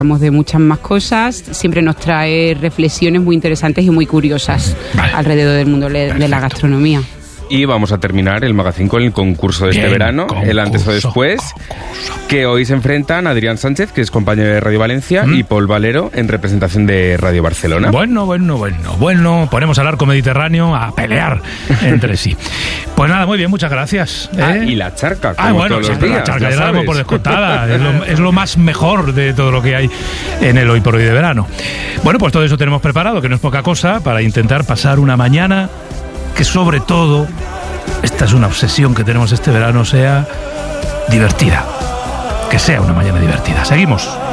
Hablamos de muchas más cosas, siempre nos trae reflexiones muy interesantes y muy curiosas alrededor del mundo de la gastronomía. Y vamos a terminar el magazine con el concurso de este verano, el antes o después, que hoy se enfrentan Adrián Sánchez, que es compañero de Radio Valencia, y Paul Valero, en representación de Radio Barcelona. Bueno, ponemos al arco mediterráneo a pelear entre sí. Pues nada, muy bien, muchas gracias. Y la charca, como todos los días, la charca ya la damos por descontada, es lo más mejor de todo lo que hay en el Hoy por Hoy de verano. Bueno, pues todo eso tenemos preparado, que no es poca cosa, para intentar pasar una mañana que sobre todo, esta es una obsesión que tenemos este verano, sea divertida. Que sea una mañana divertida. Seguimos.